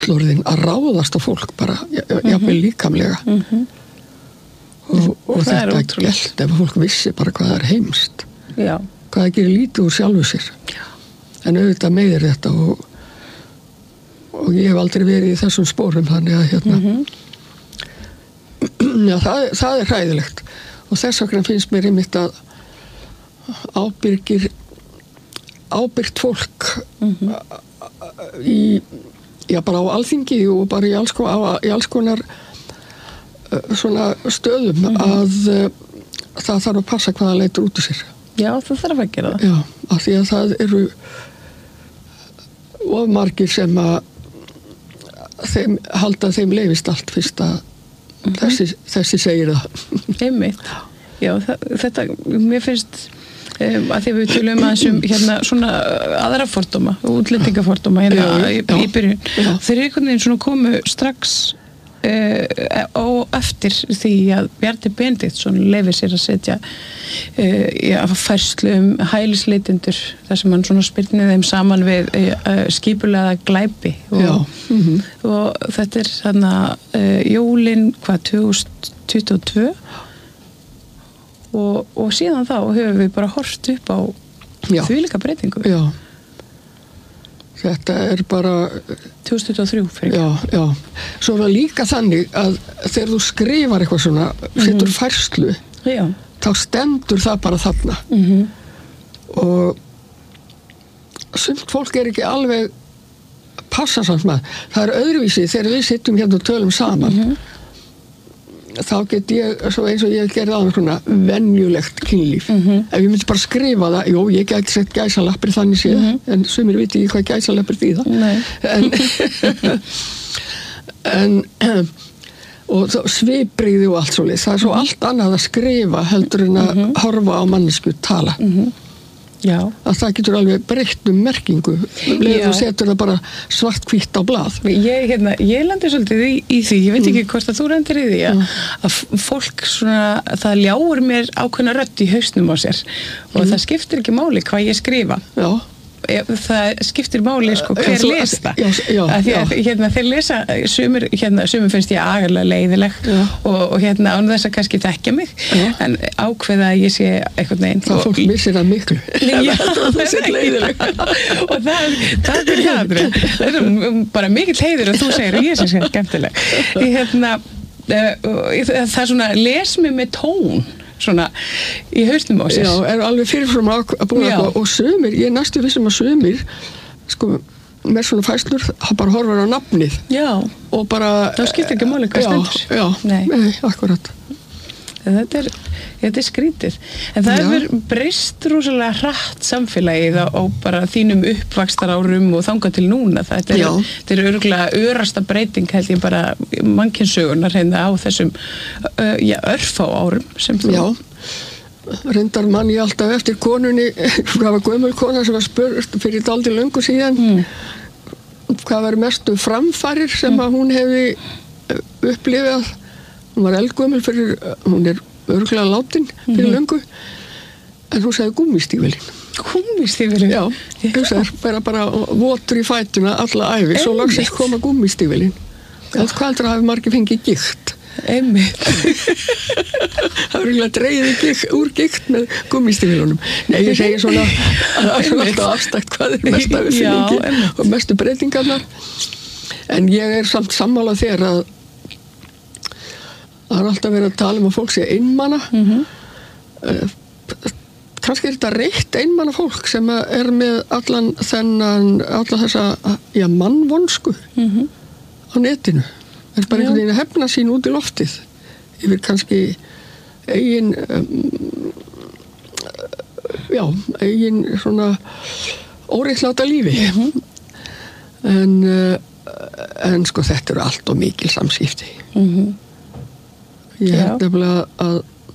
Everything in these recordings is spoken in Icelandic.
fullorðin að ráðast á fólk bara, jafnvel líkamlega. Og þetta gælt ef fólk vissi bara hvað það er heimst. Já. Hvað það gerir lítið úr sjálfu sér. Já. En auðvitað meiðir þetta og ég hef aldrei verið í þessum spórum, þannig að já, það er hræðilegt. Og þess vegna finnst mér einmitt að ábyrgt fólk bara á Alþingi og bara í alls konar svona stöðum að það þarf að passa hvað það leitur út úr sér. Já, það þarf að gera það. Já, af því að það eru of margir sem að halda þeim leyfist allt fyrst að þessi segir það. Einmitt. Já, þetta, mér finnst að því við tölum aðeins svona aðra fordóma, útlendingafordóma í byrjun. Þeir einhvern veginn svona komu strax og eftir því að Bjarni Benediktsson leyfir sér að setja færslu hælisleitendur þar sem hann svona spyrnir þeim saman við skipulega glæpi og þetta er þarna jólin 2022 og síðan þá höfum við bara horft upp á þvílíka breytingu. Já. Þetta er bara 2023 fyrir. Já. Svo er það líka þannig að þegar þú skrifar eitthvað svona, setur færslu, þá stendur það bara þarna. Og sumt fólk er ekki alveg passa samt með. Það er öðruvísi þegar við sittum hérna og tölum saman. Þá get ég, svo eins og ég gerði aðeins svona venjulegt kynlíf. Ef ég myndi bara skrifa það, ég gæti sett gæsalappir þannig séð, en sumir viti ekki hvað gæsalappir þýða. Og svipbrigði og allt svoleiðis. Það er svo allt annað að skrifa heldur en að horfa á mannesku tala. Já. Að það getur alveg breytt merkingu leður þú setur það bara svart-hvítt á blað. Ég landi svolítið í því, ég veit ekki hvort að þú rendir í því að fólk svona, það ljáir mér ákveðna rödd í hausnum á sér og það skiptir ekki máli hvað ég skrifa. Já. Það skiptir máli hver les það. Þeir lesa sumir finnst ég agalega leiðileg og án þess að kannski þekkja mig en ákveða að ég sé eitthvað neginn. Það fólk missir það miklu. Já, það er leiðileg. Og það er bara mikill heiður og þú segir að ég sé skemmtileg. Það er svona, les mig með tón svona í hausnum á sér. Já, er alveg fyrirfram að búa eitthvað og sumir, ég næstu vissum að sumir með svona fæslur það bara horfar á nafnið. Já. Og bara þá skiptir ekki máli hvað stendur. Já, nei, akkurat. Þetta er skrítið. En það hefur breyst rosalega hratt samfélagið á bara þínum uppvaxtarárum og þangað til núna. Þetta er örugglega örasta breyting held ég bara mannkynssögunar á þessum örfá árum sem þú. Já, reyndar man ég alltaf eftir konunni, hvað var gömul kona sem var spurt fyrir dálítið löngu síðan hvað var mestu framfarir sem að hún hefði upplifað. Hún var eldgömul fyrir, hún er örugglega látin fyrir löngu, en hún sagði gúmmístígvélin. Gúmmístígvélin? Já, hún sagði bara votur í fætuna alla ævi, svo loksins koma gúmmístígvélin. Hvað heldur að hafi margir fengið gikt? Einmitt. Það var eiginlega dregið úr gikt með gúmmístígvélunum. Nei, ég segi svona að það er alltaf afstækt hvað er mesta uppfinningi og mestu breytingarnar. En ég er samt sammála þér að það er alltaf verið að tala að fólk sé einmana. Kannski er þetta reitt einmana fólk sem er með alla þessa mannvonsku á netinu. Það er bara einhvern veginn að hefna sín út í loftið yfir kannski eigin svona óréttláta lífi. En þetta eru allt og mikil samskipti. Ég held nefnilega að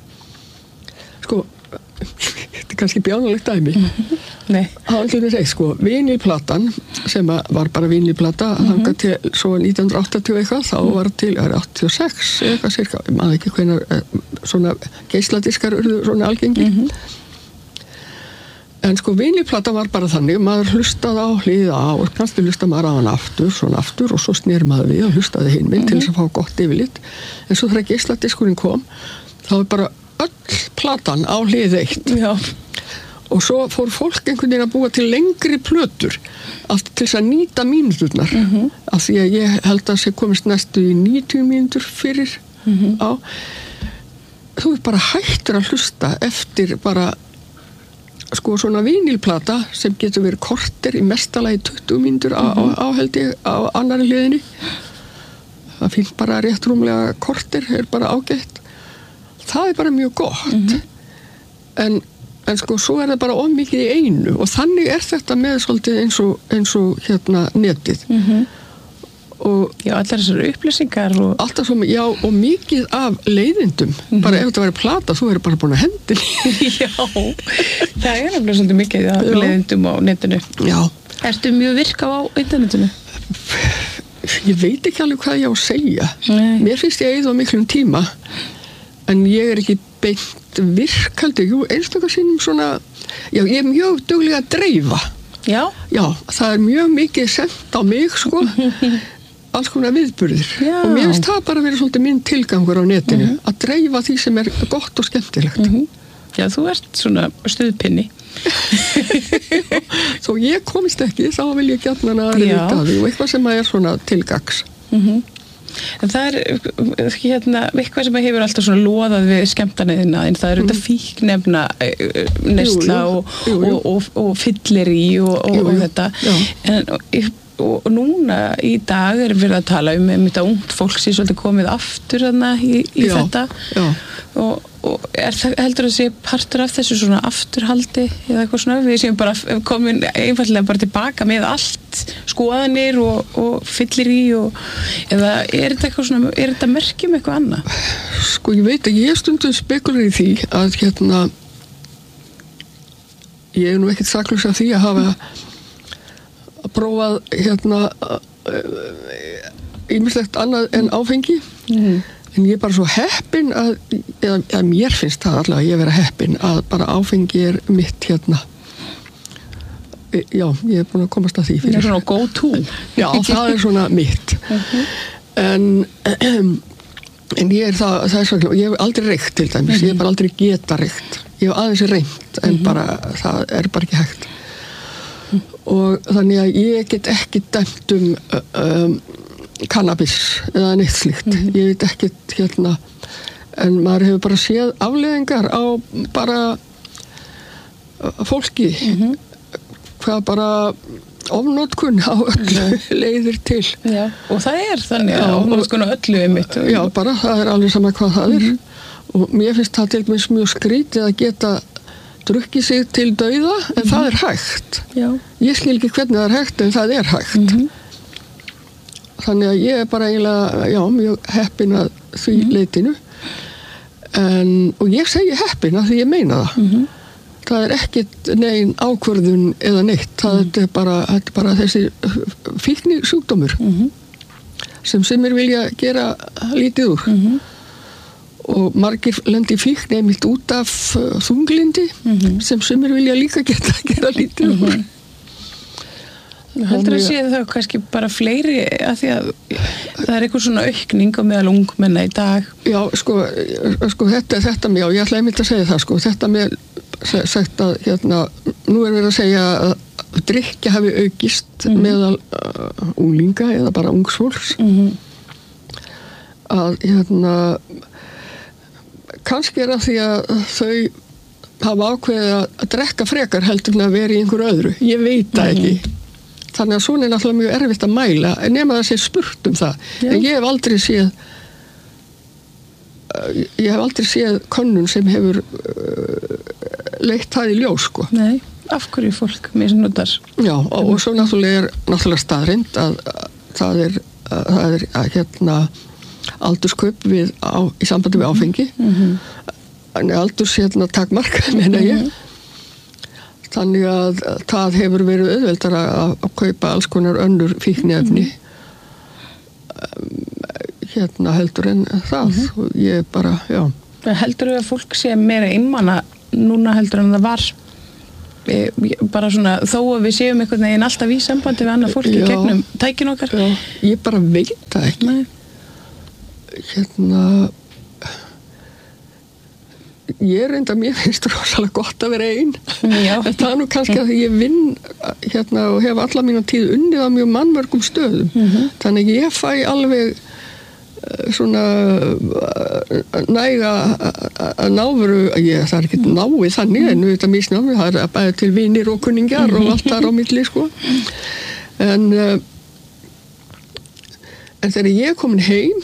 þetta er kannski bjánalegt dæmi. Nei. Haldurinn segið, vinylplatan sem var bara vinylplata þangað til svo 1980 eitthvað, þá var til 86 eitthvað cirka, ég maður ekki hvenær svona geisladiskar urðu svona algengir. En sko vinilplata var bara þannig, maður hlustaði á hlið A og kannski hlustaði maður á hann aftur, svona aftur og svo snýr maður við og hlustaði hinn minn til þess að fá gott yfirlit. En svo þegar geisladiskurinn kom, þá var bara öll platan á hlið 1. Já. Og svo fór fólk einhvern veginn að búa til lengri plötur allt til þess að nýta mínúturnar af því að ég held að sé komist næstu í 90 mínútur fyrir á. Þú bara hættur að hlusta eftir bara sko svona vinilplata sem getur verið korter í mestalagi 20 mínútur á held ég á annari hliðinni. Það finnst bara rétt rúmlega korter er bara ágætt. Það er bara mjög gott. En sko svo er það bara of mikið í einu og þannig er þetta með svolítið eins og hérna netið. Og já, allar þessar upplýsingar og alltaf svo, já, og mikið af leiðindum. Bara ef þetta væri plata, þú er bara búin að hendinni. Já, það er alveg svolítið mikið af leiðindum á netinu. Já. Ertu mjög virka á internetinu? Ég veit ekki alveg hvað ég á að segja. Nei. Mér finnst ég eyða á miklum tíma, en ég er ekki beint virkandi. Jú, einstakar sinnum svona, já, ég er mjög dugleg að dreifa. Já? Já, það er mjög mikið sent á mig, sko. Alls konar viðburðir. Já. Og mér finnst það bara verið svolítið minn tilgangur á netinu, að dreifa því sem er gott og skemmtilegt. Já, þú ert svona stuðpinni. Þó ég komist ekki, þá vil ég gjarnan að reyta því og eitthvað sem er svona tilgangs. En það er hérna, eitthvað sem hefur alltaf svona loðað við skemmtanaiðina, en það er þetta fíknefna neysla og fylleri og þetta. Og núna í dag er verið að tala þetta ungt fólk sem svolítið komið aftur þarna í þetta. Og heldur að sé partur af þessu svona afturhaldi eða eitthvað svona, við séum bara komin einfallega bara tilbaka með allt, skoðanir og fyllir í eða er þetta eitthvað svona, er þetta merkjum eitthvað annað? Sko ég veit að ég stundum spekular í því að hérna ég er nú ekkert saklaus af því að hafa prófað hérna ýmislegt annað en áfengi. En ég er bara svo heppin að, eða mér finnst það allavega að ég vera heppin að bara áfengi er mitt hérna. Já, ég er búin að komast að því fyrir. Það er svona go to. Já, það er svona mitt. En ég er það er svona, ég hef aldrei reykt til dæmis, ég hef bara aldrei geta reykt. Ég hef aðeins reynt, en bara, það er bara ekki hægt. Og þannig að ég get ekki dæmt kannabis eða neitt slíkt. Ég veit ekkert hérna, en maður hefur bara séð afleiðingar á bara fólki hvað bara ofnotkun á öllu leiðir til. Já, og það er þannig að ofnotkun á öllu einmitt. Já, bara það er alveg sama hvað það er. Og mér finnst það til dæmis mjög skrítið að geta drukkið sig til dauða, en það er hægt. Já. Ég skil ekki hvernig það er hægt, en það er hægt. Þannig að ég er bara eiginlega, já, mjög heppin að því leitinu. Og ég segi heppin að því ég meina það. Það er ekkit negin ákvörðun eða neitt. Það er bara þessi fíkni sjúkdómur sem sumir vilja gera lítið úr. Og margir lendi fíkni einmitt út af þunglindi sem sumir vilja líka gera lítið úr. Heldur að sé það kannski bara fleiri að því að það er eitthvað svona aukning á meðal ungmenna í dag? Já, sko þetta með, ég ætla einmitt að segja það, sko, þetta með sagt að, hérna, nú er verið að segja að drykkja hafi aukist meðal unglinga eða bara ungsfólks. Að, hérna, kannski er að því að þau hafa ákveðið að drekka frekar heldur en að vera í einhverju öðru. Ég veit það ekki. Þannig að svona er náttúrulega mjög erfitt að mæla, nema það sé spurt um það. Já. En ég hef aldrei séð könnun sem hefur leitt það í ljós, sko. Nei, af hverju fólk misnotar? Já, og svo náttúrulega staðreynd að það er hérna aldurskaup í sambandi við áfengi. Aldurs hérna takmark, meina ég. Þannig að það hefur verið auðveldara að kaupa alls konar önnur fíkniefni hérna heldur en það. Og ég bara, já. Heldur þú að fólk sé meira einmana núna heldur en það var? bara svona, þó að við séum einhvern veginn alltaf í sambandi við annað fólki gegnum tækin okkar. Já, ég bara veit það ekki. Nei. Ég reynda, mér finnst rosalega gott að vera ein. En það nú kannski að því ég vinn og hef alla mína tíð unnið á mjög mannmörgum stöðum. Þannig ég fæ alveg svona næga náveru, það ekki náið þannig, en þetta misnámið, það bæði til vinir og kunningjar og allt þar á milli, sko. En þegar ég er komin heim,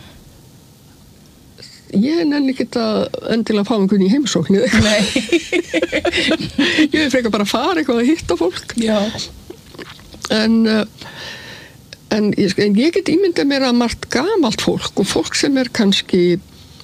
ég nenni ekki að endilega fá einhvern í heimsóknið. Nei. Ég vil frekar bara fara eitthvað að hitta fólk. Já. En ég get ímyndað mér að margt gamalt fólk og fólk sem kannski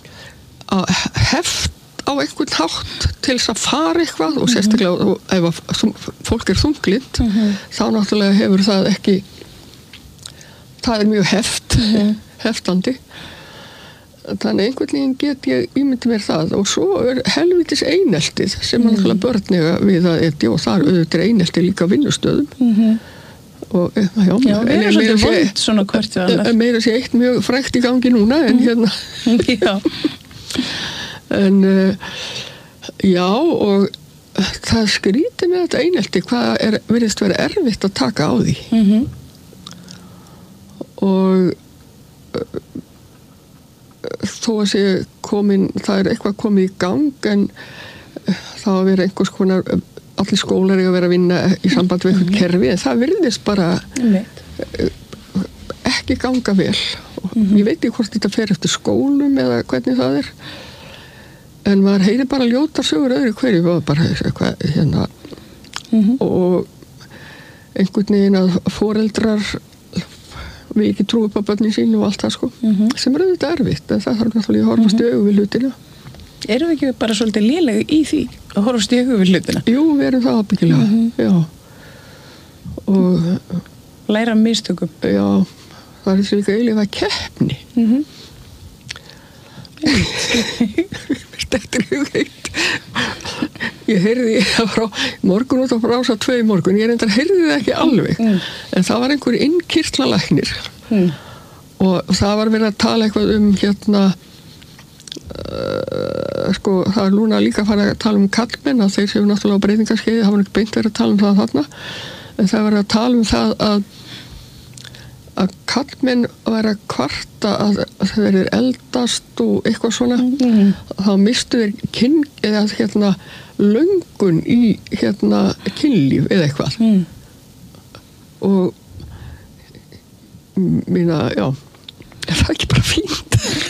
heft á einhvern hátt til þess að fara eitthvað og sérstaklega ef fólk þunglind, þá náttúrulega hefur það ekki, það mjög heftandi. Þannig einhvern veginn get ég ímyndað mér það og svo helvítis eineltið sem náttúrulega börn eiga við að etja og þar auðvitað eineltið líka vinnustöðum. Og já, við erum svolítið vond svona hvert við annað. Meira sé eitt mjög frægt í gangi núna en Já. En já, og það skrítið með þetta einelti hvað virðist vera erfitt að taka á því. Og þó að sé það eitthvað komið í gang en það að vera einhvers konar allir skólar eiga að vera að vinna í samband við eitthvað kerfi, en það virðist bara ekki ganga vel. Ég veit ekki hvort þetta fer eftir skólum eða hvernig það en maður heyrir bara ljótar sögur öðru hverju og bara eitthvað og einhvern veginn að foreldrar við ekki trúi upp á börnin sín og allt það, sko, sem auðvitað erfitt, en það þarf náttúrulega að horfast í augu við hlutina. Erum við ekki bara svolítið léleg í því að horfast í augu við hlutina? Jú, við erum það ábyggilega, já. Og læra af mistökum. Já, það er þessi líka eiginlega keppni. Þetta hugreitt. Ég heyrði frá morgun út á Rása 2 í morgun, ég reyndar heyrði það ekki alveg, en það var einhver innkirtlalæknir og það var verið að tala eitthvað sko, það er núna líka að fara að tala kallmenn að þeir séu náttúrulega á breytingarskeiði, það var ekki beint verið að tala það þarna, en það var að tala það að kallmenn væri að kvarta að þeir eldast og eitthvað svona, þá mistu þeir eða löngun í kynlíf eða eitthvað og mína, já, er það ekki bara fínt?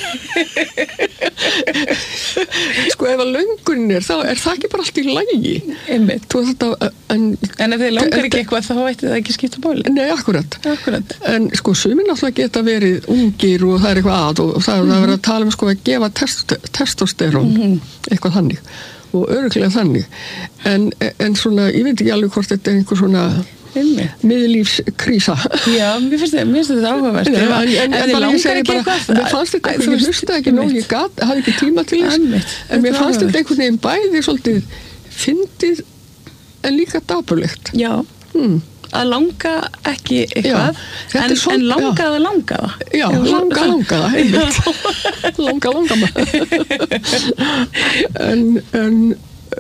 Sko ef að löngunin þá er það ekki bara allt í lagi. Einmitt. En ef þið langar ekki eitthvað þá ætti það ekki skipta máli. Nei, akkurat. En sko sumir náttúrulega geta verið ungir og það er eitthvað og það er verið að tala sko að gefa testosterón, eitthvað þannig og örugglega þannig. En svona, ég veit ekki alveg hvort þetta er einhver svona miðlífskrísa. Já, mér finnst þetta áhugavert. En þið langar ekki eitthvað, mér fannst þetta ég hlustaði ekki nóg, ég hafði ekki tíma til þess, en mér fannst þetta einhvern veginn bæði svolítið fyndið en líka dapurlegt. Já, að langa ekki eitthvað, en langa það. Já, langa það, einmitt. Langa maður.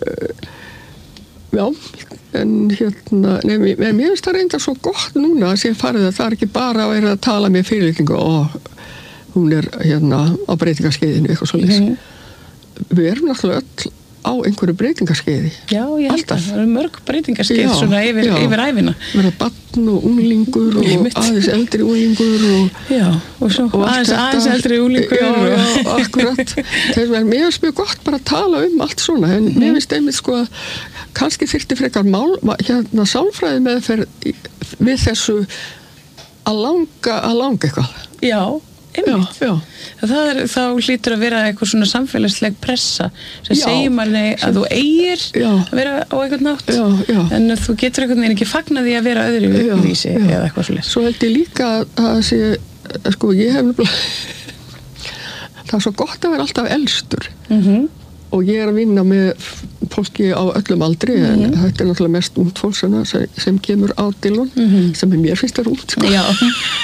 Já, en mér finnst það reynda svo gott núna að sé farið að það er ekki bara að vera að tala með fyrirlitningu og hún er á breytingarskeiðinu eitthvað svolítið. Við erum náttúrulega öll á einhverju breytingarskeiði. Já, ég held að það eru mörg breytingarskeið svona yfir ævina. Verða barn og unglingur og aðeins eldri unglingur og svo aðeins eldri unglingur. Já, akkurat. Mér finnst mjög gott bara að tala allt svona, en mér finnst einmitt sko að kannski þyrfti frekar sálfræði meðferð við þessu að langa eitthvað. Já, einmitt. Já. Þá hlýtur að vera eitthvað svona samfélagsleg pressa sem segir manni að þú eigir að vera á eitthvað nátt en þú getur eitthvað en ekki fagna því að vera öðru vísi eða eitthvað svolítið. Svo held ég líka að sko ég hef nefnilega það er svo gott að vera alltaf elstur og ég að vinna með fólki á öllum aldri en þetta náttúrulega mest ungt fólk sem kemur á Dillon sem mér finnst það ungt sko. Já.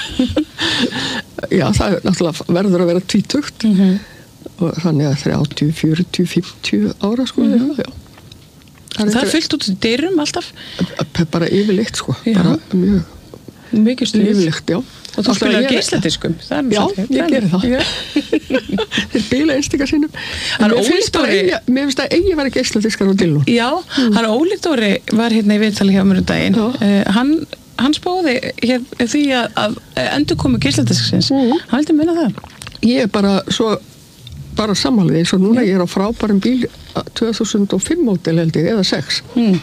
Já, það náttúrulega verður að vera 20 og þannig að 30, 40, 50 ára sko. Já. Það er fullt út í dyrum alltaf? Bara yfirleitt sko, bara mjög stuð. Yfirleitt, já. Og þú spilar geisladiskum? Já, ég gerir það. Þeir bila einstakar sinnum. Mér finnst það eigi að vera geisladiskar á Dillon. Já, hann Óli Dóri var hérna í viðtali hjá mér daginn. Hann spáði því að endurkomu geisladisksins. Hann vildi minna það. Ég er bara sammála eins og núna ég er á frábærum bíl 2005 módel held ég, eða 6.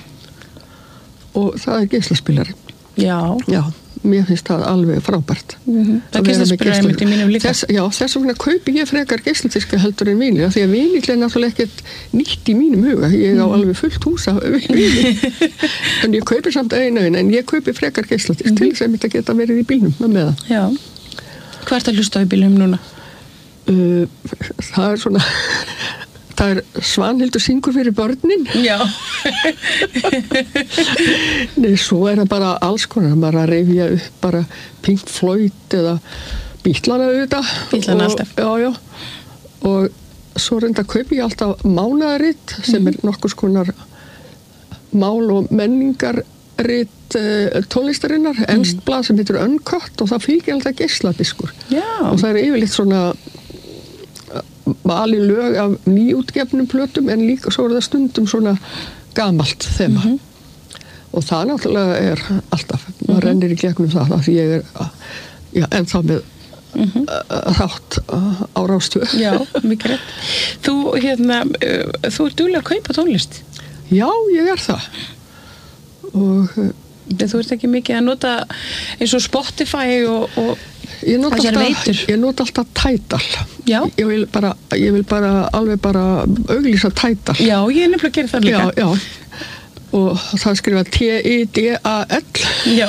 Og það er geislaspilari. Já. Já. Mér finnst það alveg frábært. Það geislaspilari mitt í mínum líka. Þess vegna kaupi ég frekar geisladiska heldur en vinil, því að vinil er náttúrulega ekkert nýtt í mínum huga. Ég á alveg fullt hús af vinil. En ég kaupi samt einu, en ég kaupi frekar geisladisk til þess að þetta geta verið í bílnum með það. Já. Hvað ert að hlusta á í bílnum núna? Það er svona... Það er Svanhildur syngur fyrir börnin. Já. Nei, svo er það bara alls konar. Maður að rifja upp bara Pink Floyd eða Bítlana auðvitað. Bítlana alltaf. Já. Og svo reynda kaupi ég alltaf mánaðaritt sem er nokkuð skonar mál- og menningarritt tónlistarinnar. Enskt blað sem heitir Uncut og það fylgir alltaf geisladiskur. Já. Og það er yfirleitt svona valin lög af nýútgefnum plötum en líka svo er það stundum svona gamalt þema og það náttúrulega er alltaf maður rennir í gegnum það því ég er ennþá með þátt á Rás 2. Já, mikið rétt. Þú ert dugleg að kaupa tónlist? Já, ég er það og þú ert ekki mikið að nota eins og Spotify og Ég nota alltaf Tidal. Já. Ég vil bara alveg bara auglýsa Tidal. Já, ég er nefnilega að gera það líka. Já. Og það skrifa T-I-D-A-L. Já.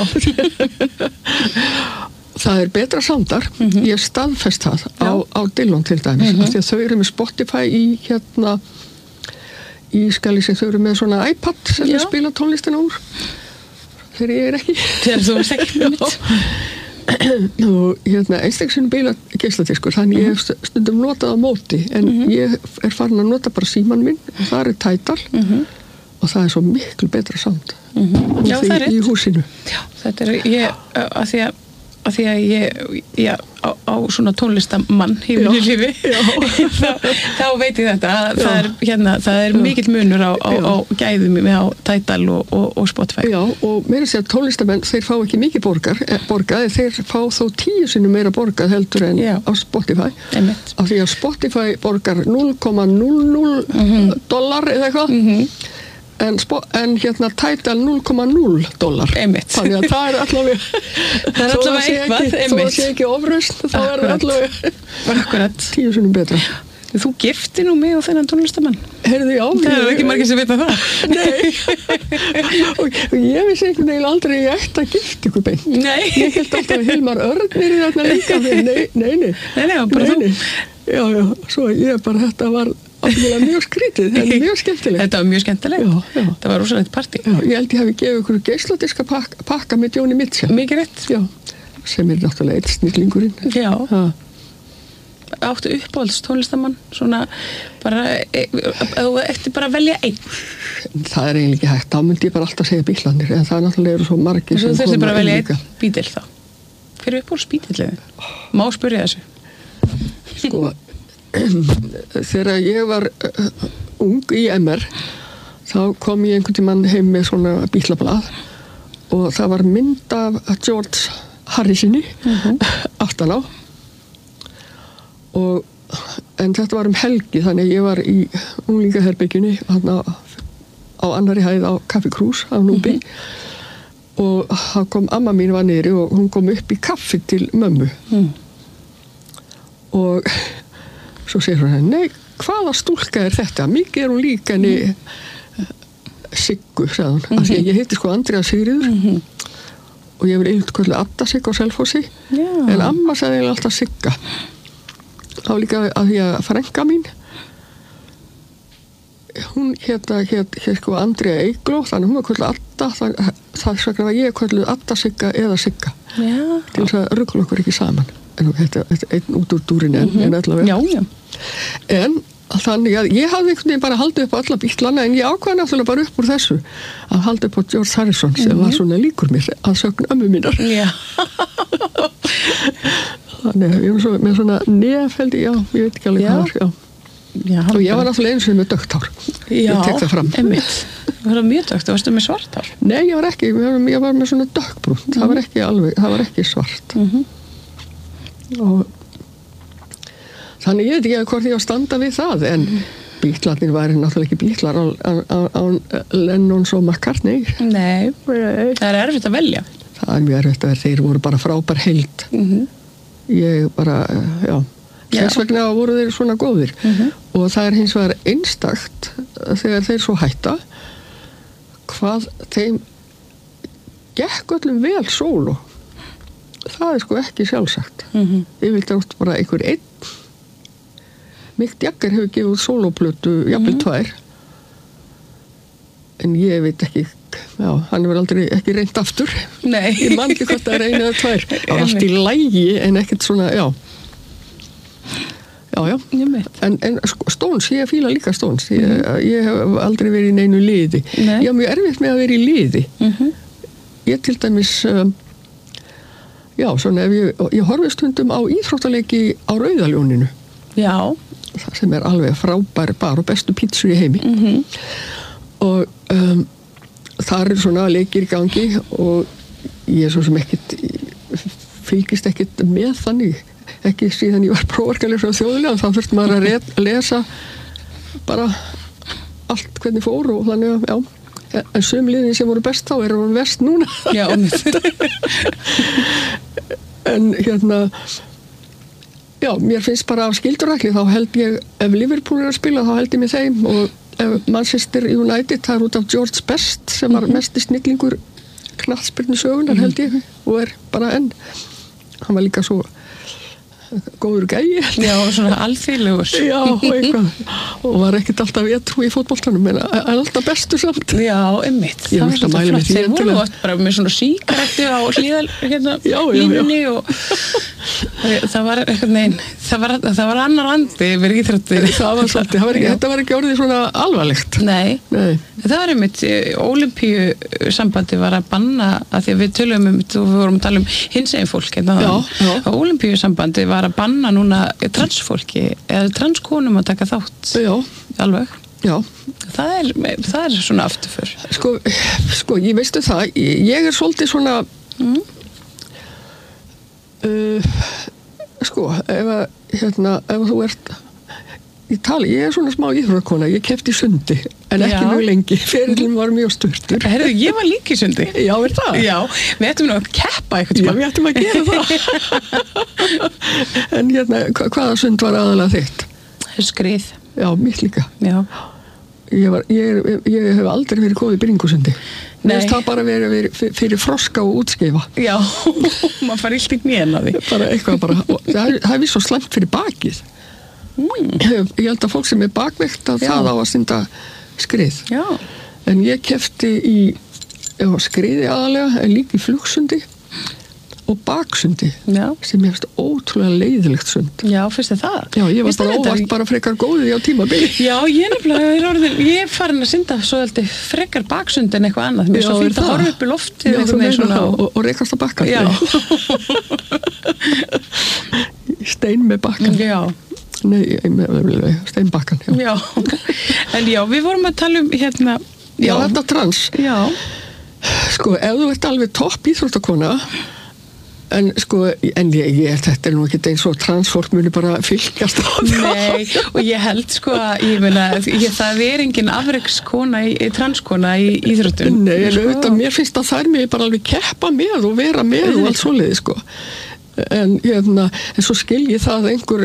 Það er betra soundar. Ég staðfest það á Dillon til dæmis. Af því að þau eru með Spotify þau eru með svona iPad sem þau spila tónlistina úr. Þegar ég er ekki. Þegar þú ert ekki með mitt. Og einstaklega bíla geisladiskur þannig ég hef stundum notað á móti en ég er farin að nota bara síman minn og það er Tidal og það er svo miklu betra sound í húsinu. Já, þetta er af því að ég á svona tónlistamann í mínu lífi þá veit ég þetta það er mikill munur á gæðum á Tidal og Spotify. Já, og meira að segja tónlistamenn þeir fá ekki mikið borgað þeir fá þó 10 sinnum meira borgað heldur en á Spotify af því að Spotify borgar $0.00 eða eitthvað en Tidal $0.0 Einmitt. Þannig að það er allavega eitthvað þó að sé ekki ofraust þá er það allavega 10 sinnum betra. Þú gifti nú mig og þennan tónlistamann. Heyrðu, já. Það er ekki margir sem vita það. Nei. Og ég vissi einhvern veginn aldrei ég ætti að gifta ykkur beint. Nei. Ég held alltaf að Hilmar Örn er þarna líka. Nei, bara þú. Já, svo ég bara þetta var alveg mjög skrítið, það er mjög skemmtilegt. Þetta var mjög skemmtilegt. Já. Það var rosalegt partí. Já, ég held ég hafi gefið ykkur geisladiska pakka með Joni Mitchell. Mikið rétt. Já, sem er náttúrulega eitt snillingurinn. Já. Áttu uppáhalds tónlistamann, svona bara, þú eftir bara að velja einn. Það er eiginlega ekki hægt, þá myndi ég bara alltaf segja Bítlanir, en það náttúrulega eru svo margir sem koma. Þú þurfti bara að velja einn Bítill þá. Hver er uppáhalds Bítill? Má spyrja þessu. Sko, þegar ég var ung í MR þá kom ég einhvern tímann heim með svona bílablað og það var mynd af George Harrisoni aftan á en þetta var helgi þannig að ég var í unglingaherbergjunni á annarri hæð á Café Krús á Núbi og þá kom amma mín var niðri og hún kom upp í kaffi til mömmu og svo segir hún, nei, hvaða stúlka er þetta? Mikið er hún líka henni Siggu, sagði hún. Því að ég heiti sko Andrea Sigríður og ég vil yfir kvöldu Adda Sigg á Selfossi en amma sagði alltaf Sigga. Þá líka að því að frænka mín hún hét sko Andrea Eygló, þannig hún var kvöldu Adda, það sakna var ég kvöldu Adda Sigga eða Sigga. Já. Til þess að ruggla okkur ekki saman. En þetta einn út úr dúrin en allavega. Já. En þannig að ég hafði einhvern veginn bara haldið upp á alla Bítlana, en ég ákvað náttúrulega bara upp úr þessu að halda upp á George Harrison sem var svona líkur mér að sögn ömmu mínar. Já. Þannig að ég var með svona nefheldi, já, ég veit ekki alveg hvað var, já. Já, og ég var náttúrulega eins og með dökkt hár. Já, ég tek það fram. Einmitt. Það var mjög dökkt, varstu með svart hár? Nei, ég var með svona dökkbrúnt, það var ekki svart. Og þannig ég veit ekki hvort ég var að standa við það, en Bítlarnir væri náttúrulega ekki Bítlar á Lennons og McCartney. Nei, það er erfitt að velja. Það er mjög erfitt að vera, þeir voru bara frábær heild. Ég bara, já. Þess vegna voru þeir svona góðir og það er hins vegar einstakt þegar þeir svo hætta hvað þeim gekk öllum vel sóló. Það er sko ekki sjálfsagt. Ég vildi átt bara einhver einn. Mick Jagger hefur gefið út sólóplötu jafnvel 2 en ég veit ekki, já, hann hefur aldrei ekki reynt aftur. Nei. Ég man ekki hvort það er 1 eða 2. Það var allt í lagi en ekkert svona, já. Já. En Stones, ég fíla líka Stones. Ég hef aldrei verið í neinu liði. Nei. Ég hef mjög erfitt með að vera í liði. Ég til dæmis, já, svona ef ég horfi stundum á íþróttaleiki á Rauðaljóninu. Já. Það sem er alveg frábær bar og bestu pítsur í heimi. Og þar er svona leikir í gangi og ég svo sem fylgist ekkit með þannig. Ekki síðan ég var prófarkalið frá Þjóðvilja, þá þurfti maður að lesa bara allt hvernig fór og þannig að, já, en sumliðin sem voru best þá eru hún verst núna. Já, en já, mér finnst bara af skildurækli, þá held ég, ef Liverpool er að spila, þá held ég með þeim og ef Manchester United, það er út af George Best sem var mesti snillingur knattspyrnu sögunar held ég og er bara enn, hann var líka svo góður gæi. Já, svona alþýðlegur. Já, og eitthvað. Og var ekkert alltaf trú í fótboltanum, en alltaf bestur samt. Já, einmitt. Ég vildi að mæla með því. Þeir voru oft bara með svona sígarettu á línunni og það var eitthvað neginn, það var annar andi yfir íþróttir. Það var svolítið, þetta var ekki orðið svona alvarlegt. Nei. Það var einmitt, Ólympíusambandi var að banna, að því að við tölum við vorum að tala hinsegin fólk, Ólympíusambandi var að banna núna transfólki eða transkonum að taka þátt. Já. Alveg. Já. Það er svona afturför. Sko, ég veistu það, ég er svolítið svona sko, ef þú ert ég er svona smá íþróttakona, ég keppti í sundi en ekki mjög lengi, ferillinn var mjög sturtur. Herðu, ég var líka í sundi. Já, er það? Já, við ættum nú að keppa eitthvað. Já, við ættum að gera það. En hvaða sund var aðalega þitt? Skrið. Já, mitt líka. Já. Ég hef aldrei verið góð í bringusundi. Nei. Það bara verið fyrir froska og útskeifa. Já, maður fara illt í hnén á því. Bara eitthvað bara, það er vist svo slæmt fyrir bakið. Ég held að fólk sem er bakveikt að það á að stunda skrið. Já. En ég keppti í skriði aðalega, en líka í flugsundi og baksundi. Já. Sem ég finnst ótrúlega leiðilegt sund. Já, finnst þið það? Já, ég var bara óvart bara frekar góðið á tímabili. Já, ég er farin að synda svo alltaf frekar baksund en eitthvað annað. Mér er svo fínt að horfa upp í loftið. Já, þú meina og rekast að bakka. Já. Stein með bakkan. Já. Nei, steinbakkan. Já. En já, við vorum að tala um Já, þetta trans. Já. Sko, ef þú ert alveg topp íþróttakona en þetta er nú ekki eins og transfólk muni bara fylgjast á það. Nei, og ég held að ég meina, það er engin afrekskona transkona í íþróttum. Nei, en auðvitað, mér finnst að það er mig bara alveg keppa með og vera með og allt svoleiði, sko. En svo skil ég það einhver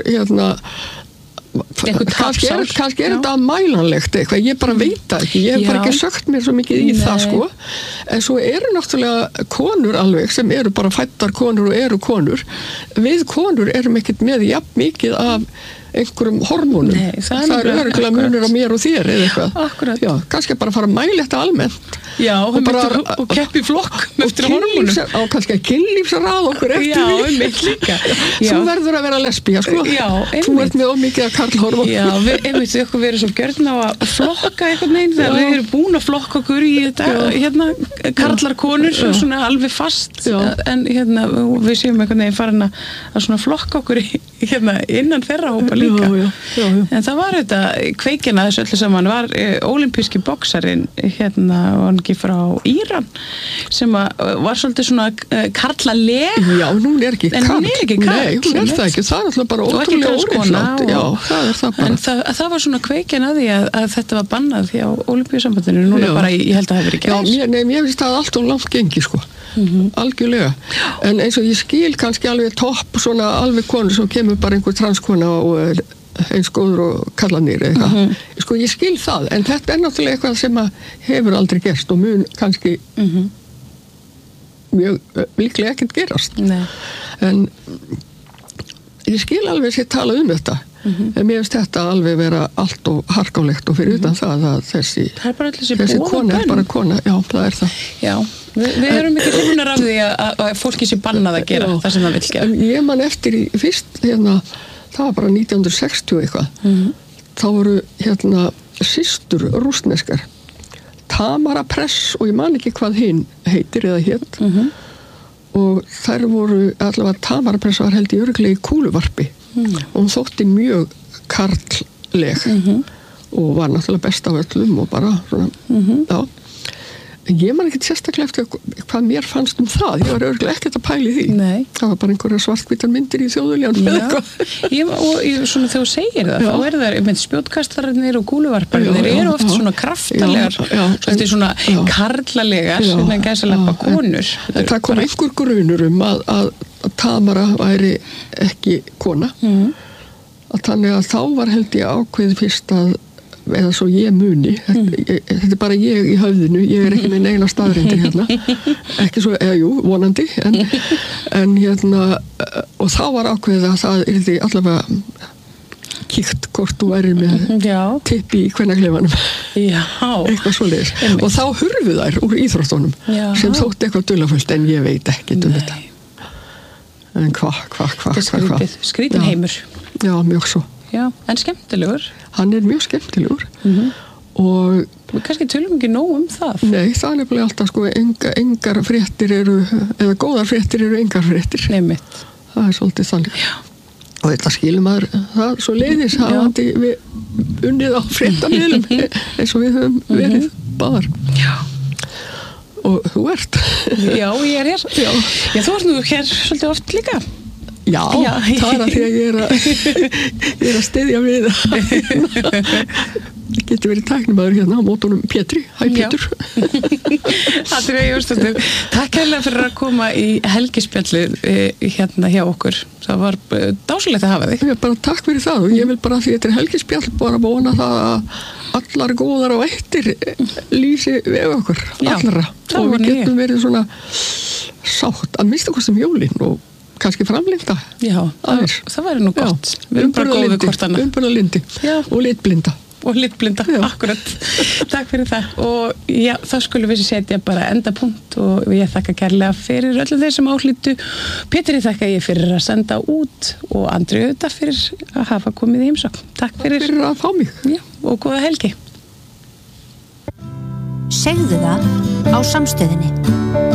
kannski er þetta mælanlegt eitthvað, ég bara veit það ekki, ég hef bara ekki sögt mér svo mikið í það, sko. En svo eru náttúrulega konur alveg sem eru bara fættar konur og eru konur. Við konur erum ekkert með jafn mikið af einhverjum hormónum. Nei, það er örugglega munur á mér og þér eða eitthvað. Akkurat. Já, kannski bara fara að mæla þetta almennt. Já, og keppi flokk eftir hormónum. Og kannski að kynlífsrað okkur eftir því. Já, einmitt líka. Þú verður að vera lesbía, sko. Já, einmitt. Þú ert með ómikið að karlhormón. Já, einmitt, við erum svo gjörn á að flokka einhvern veginn þegar við erum búin að flokka okkur í þetta, karlar konur, svona alveg fast, en við séum einhvern veginn farin að svona flokka okkur innan þeirra hópa líka. Já. En það var þetta, kveikina þessu öllu saman var ólympíski boksarinn, var ekki frá Íran, sem var svolítið svona karlaleg. Já, hún er ekki karl. En hún er ekki karl. Nei, hún er það ekki. Það er alltaf bara ótrúlega óreiflátt. Já, það er það bara. En það var svona kveikin að því að þetta var bannað hjá Ólympíusambandinu. Núna bara, ég held að það hefur ekki gæst. Já, mér finnst það allt og langt gengi, sko. Algjörlega. En eins og ég skil kannski alveg topp svona alveg konur sem kemur bara einhver transkona og eins góður og kallanir eitthvað. Sko, ég skil það, en þetta er náttúrulega eitthvað sem hefur aldrei gerst og mun kannski mjög líklega ekkert gerast. Nei. En ég skil alveg sér tala þetta. En mér finnst þetta alveg vera allt og harkálegt og fyrir utan það að þessi kona er bara kona. Já, það er það. Já, við erum ekki hrifnar af því að fólki sé bannað að gera það sem það vill gera. Ég man eftir í fyrst, það var bara 1960 eitthvað. Þá voru systur rússneskar, Tamara Press og ég man ekki hvað hinn heitir eða hét. Og þær voru, allavega Tamara Press var held í örugglega í kúluvarpi. Og hún þótti mjög karlleg og var náttúrulega best af öllum og bara svona, já. En ég man ekki sérstaklega eftir hvað mér fannst það. Ég var örugglega ekkert að pæli því. Nei. Það var bara einhverja svartkvítar myndir í Þjóðviljanum eða eitthvað. Og svona þegar þú segir það, þá eru það með spjótkastararnir og kúluvarparnir eru oft svona kraftalegar, svona karlalegar, svona gæsalappa konur. En það kom einhver grunur að Tamara væri ekki kona. Þannig að þá var held ég ákveðið fyrst að eða svo ég muni, þetta er bara ég í höfðinu, ég er ekki með neina staðreyndir hérna, ekki svo, jú, vonandi, en og þá var ákveðið að það yrði allavega kíkt hvort þú væri með tippi í kvennakleifanum, eitthvað svoleiðis, og þá hurfu þær úr íþróttunum, sem þótti eitthvað dularfullt, en ég veit ekki þetta. En hvað? Skrítin heimur. Já, mjög svo. Já, en skemmtilegur. Hann er mjög skemmtilegur og við kannski tölum ekki nóg það. Nei, það er nefnilega alltaf sko engar fréttir eru, eða góðar fréttir eru engar fréttir. Nefnitt. Það er svolítið þannig. Og þetta skilum maður það svo leiðis hafandi við unnið á fréttamiðlum eins og við höfum verið báðar. Já. Og þú ert. Já, ég er hér. Já, þú ert nú hér svolítið oft líka. Já, það er að því að ég er að styðja við ég geti verið tæknimaður hérna á mótunum Pétri. Hæ Pétur. Andrea Jónsdóttir, takk hérlega fyrir að koma í helgispjallið hérna hjá okkur. Það var dásalegt að hafa þig. Ég bara takk fyrir það og ég vil bara því að þetta er helgispjall bara vona það að allar góðar og eittir lýsi við okkur, allra. Og við getum verið svona sátt að mista hvað sem jólin og kannski framlinda. Já, það væri nú gott. Við erum bara góð við hvort annað. Umburðarlindi og litblinda. Og litblinda, akkurat. Takk fyrir það. Og já, þá skulum við setja bara endapunkt og ég þakka kærlega fyrir öllum þeir sem áhlýttu. Pétri þakka ég fyrir að senda út og Andreu þetta fyrir að hafa komið í heimsókn. Takk fyrir að fá mig. Já, og góða helgi. Segðu það á Samstöðinni.